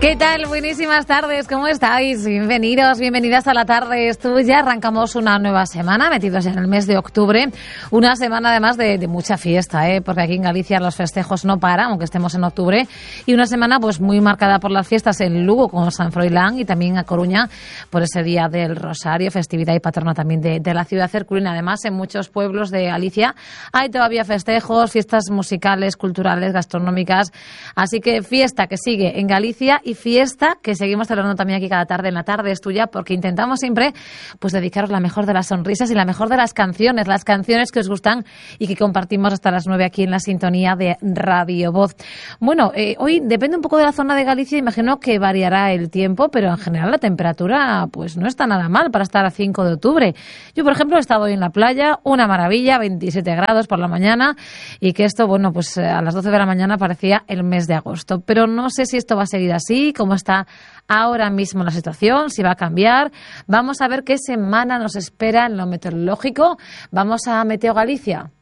¿Qué tal? Buenísimas tardes, ¿cómo estáis? Bienvenidos, bienvenidas a la tarde. Ya arrancamos una nueva semana, metidos en el mes de octubre. Una semana además de mucha fiesta, porque aquí en Galicia los festejos no paran, aunque estemos en octubre. Y una semana pues muy marcada por las fiestas en Lugo con San Froilán y también a Coruña por ese Día del Rosario, festividad y patrona también de la ciudad herculina. Además, en muchos pueblos de Galicia hay todavía festejos, fiestas musicales, culturales, gastronómicas. Así que fiesta que sigue en Galicia y fiesta que seguimos celebrando también aquí cada tarde en La Tarde es Tuya, porque intentamos siempre pues dedicaros la mejor de las sonrisas y la mejor de las canciones que os gustan y que compartimos hasta las 9 aquí en la sintonía de Radio Voz. Bueno, hoy depende un poco de la zona de Galicia, imagino que variará el tiempo, pero en general la temperatura pues no está nada mal para estar a 5 de octubre. Yo, por ejemplo, he estado hoy en la playa, una maravilla, 27 grados por la mañana, y que esto, bueno, pues a las 12 de la mañana parecía el mes de agosto. Pero no sé si esto va a seguir así, cómo está ahora mismo la situación, si va a cambiar. Vamos a ver qué semana nos espera en lo meteorológico. Vamos a Meteo Galicia.